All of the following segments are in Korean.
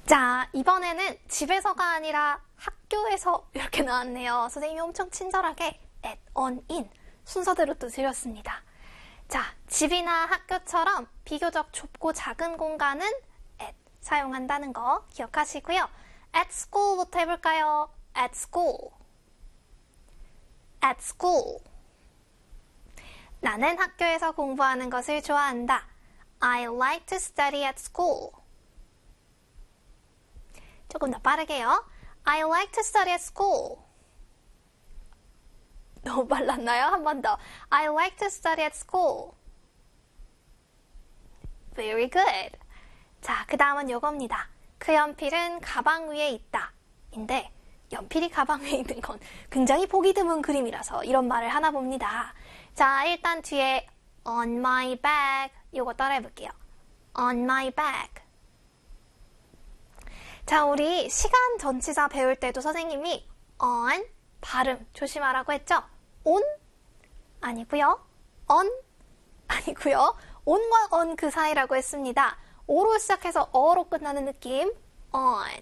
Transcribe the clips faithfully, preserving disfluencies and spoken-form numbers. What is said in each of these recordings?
자, 이번에는 집에서가 아니라 학교에서 이렇게 나왔네요. 선생님이 엄청 친절하게 at, on, in 순서대로 또 드렸습니다. 자, 집이나 학교처럼 비교적 좁고 작은 공간은 at 사용한다는 거 기억하시고요. at school부터 해볼까요? at school. at school. 나는 학교에서 공부하는 것을 좋아한다. I like to study at school. 조금 더 빠르게요. I like to study at school. 너무 빨랐나요? 한 번 더. I like to study at school. Very good. 자, 그 다음은 요겁니다. 그 연필은 가방 위에 있다. 인데 연필이 가방 위에 있는 건 굉장히 보기 드문 그림이라서 이런 말을 하나 봅니다. 자, 일단 뒤에 on my bag 요거 따라해볼게요. on my bag. 자, 우리 시간 전치사 배울 때도 선생님이 on 발음 조심하라고 했죠? on 아니고요. on 아니고요. on과 on 그 사이라고 했습니다. o로 시작해서 어로 끝나는 느낌. on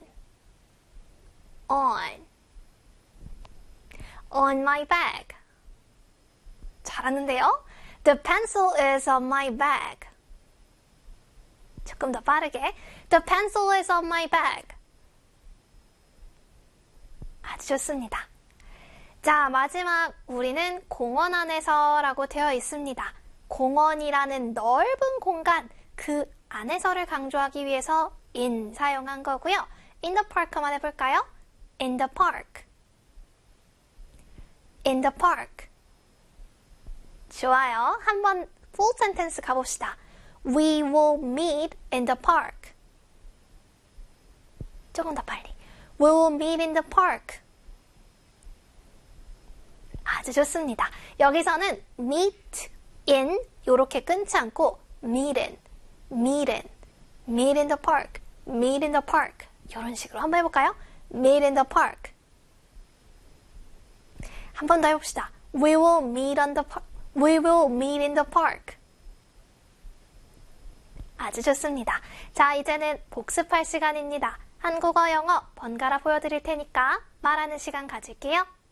on on my bag. 잘하는데요? The pencil is on my bag. 조금 더 빠르게. The pencil is on my bag. 아주 좋습니다. 자, 마지막 우리는 공원 안에서 라고 되어 있습니다. 공원이라는 넓은 공간, 그 안에서를 강조하기 위해서 in 사용한 거고요. in the park만 해볼까요? in the park. in the park. 좋아요. 한번 full sentence 가봅시다. We will meet in the park. 조금 더 빨리. We will meet in the park. 아주 좋습니다. 여기서는 meet in 요렇게 끊지 않고 meet in, meet in, meet in the park, meet in the park 이런 식으로 한번 해볼까요? meet in the park. 한 번 더 해봅시다. We will meet on the park. We will meet in the park. 아주 좋습니다. 자, 이제는 복습할 시간입니다. 한국어, 영어 번갈아 보여드릴 테니까 말하는 시간 가질게요.